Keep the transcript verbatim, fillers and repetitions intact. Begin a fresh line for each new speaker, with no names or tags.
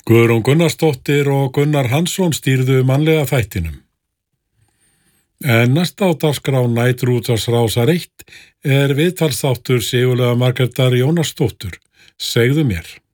Guðrún Gunnarsdóttir og Gunnar Hansson stýrðu mannlega þættinum. En næsta á dagskrá Næturútvarpsrásar eitt er viðtalsþáttur Sigurlaug Margrétar Jónasdóttur. Segðu mér.